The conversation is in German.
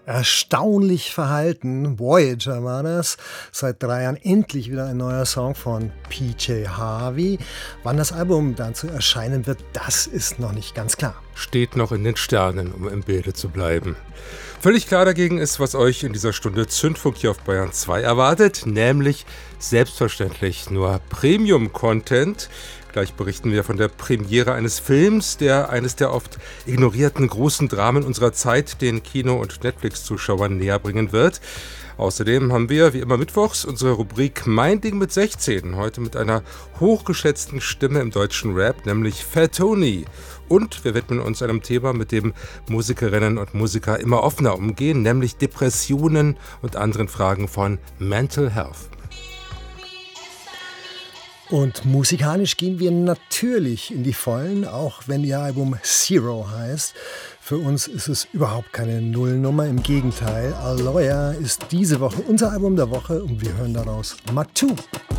Erstaunlich verhalten. Voyager war das. Seit 3 Jahren endlich wieder ein neuer Song von PJ Harvey. Wann das Album dazu erscheinen wird, das ist noch nicht ganz klar. Steht noch in den Sternen, um im Bilde zu bleiben. Völlig klar dagegen ist, was euch in dieser Stunde Zündfunk hier auf Bayern 2 erwartet, nämlich selbstverständlich nur Premium-Content. Gleich berichten wir von der Premiere eines Films, der eines der oft ignorierten großen Dramen unserer Zeit den Kino- und Netflix-Zuschauern näher bringen wird. Außerdem haben wir, wie immer mittwochs, unsere Rubrik Mein Ding mit 16. Heute mit einer hochgeschätzten Stimme im deutschen Rap, nämlich Fat Tony. Und wir widmen uns einem Thema, mit dem Musikerinnen und Musiker immer offener umgehen, nämlich Depressionen und anderen Fragen von Mental Health. Und musikalisch gehen wir natürlich in die Vollen, auch wenn ihr Album Zero heißt. Für uns ist es überhaupt keine Nullnummer, im Gegenteil. Aloya ist diese Woche unser Album der Woche und wir hören daraus Matu.